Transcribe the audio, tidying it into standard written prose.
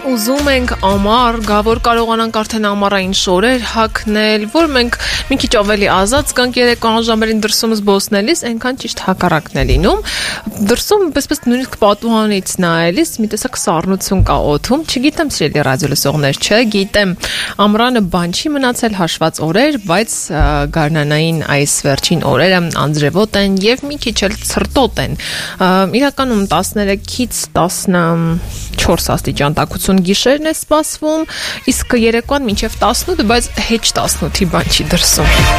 ուզում ենք ամառ, գա որ կարողանանք արդեն ամառային շորեր հագնել, որ մենք մի քիչ ավելի ազատ զգանք երեկոյան ժամերին դրսում զբոսնելիս, այնքան ճիշտ հակառակն է լինում։ Դրսում պես նույնիսկ պատուհանից նայելիս մի տեսակ սառնություն կա օդում, չգիտեմ սիրելի ռադիո լսողներ, չգիտեմ, ամռանը բան չի մնացել հաշված օրեր, բայց գարնանային այս վերջին օրերը անձրևոտ են եւ մի քիչ էլ ցրտոտ են։ Իրականում 13-ից 14 աստիճան տաքություն գիշերն է սպասվում, իսկ երեկոյան մինչև 18, բայց հեչ 18-ի բան չի դրսում։